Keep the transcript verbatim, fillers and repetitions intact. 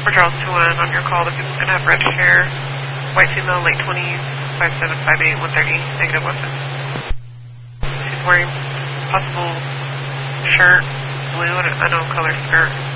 For Charles two one, on your call, the people's going to have red hair, white female, late twenties, five seven, five eight, one thirty, negative weapon. She's wearing possible shirt, blue, and an unknown color skirt.